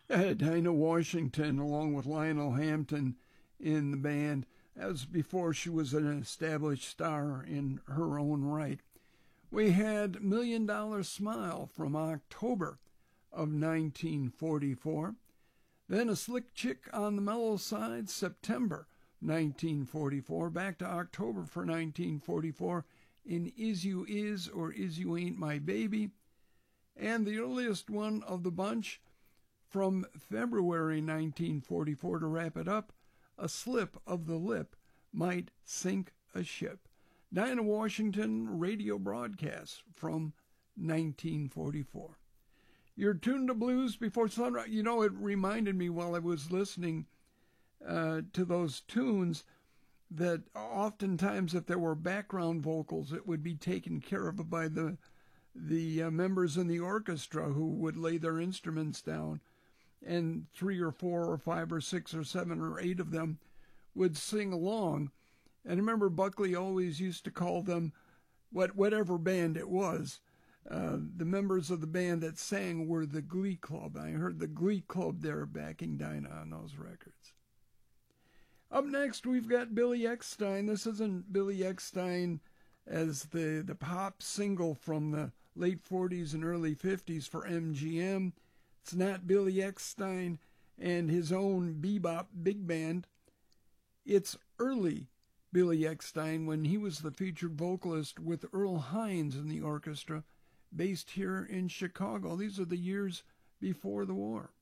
Dinah Washington, along with Lionel Hampton in the band. That was before she was an established star in her own right. We had Million Dollar Smile from October of 1944. Then A Slick Chick on the Mellow Side, September 1944. Back to October for 1944 in Is You Is or Is You Ain't My Baby. And the earliest one of the bunch from February 1944 to wrap it up, A Slip of the Lip Might Sink a Ship. Dinah Washington radio broadcast from 1944. You're tuned to Blues Before Sunrise. You know, it reminded me while I was listening to those tunes that oftentimes if there were background vocals, it would be taken care of by the members in the orchestra who would lay their instruments down, and 3 or 4 or 5 or 6 or 7 or 8 of them would sing along. And I remember Buckley always used to call them, whatever band it was, the members of the band that sang were the Glee Club. I heard the Glee Club there backing Dinah on those records. Up next, we've got Billy Eckstine. This isn't Billy Eckstine as the pop single from the late 40s and early 50s for MGM. It's not Billy Eckstine and his own bebop big band. It's early Billy Eckstine when he was the featured vocalist with Earl Hines in the orchestra, based here in Chicago. These are the years before the war.